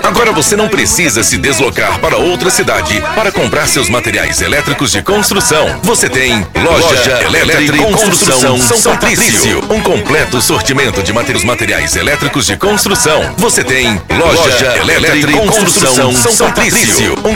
Agora você não precisa se deslocar para outra cidade para comprar seus materiais elétricos de construção. Você tem Loja Eletri Construção São Patrício. Um completo sortimento de materiais elétricos de construção. Você tem Loja Eletri Construção São Patrício.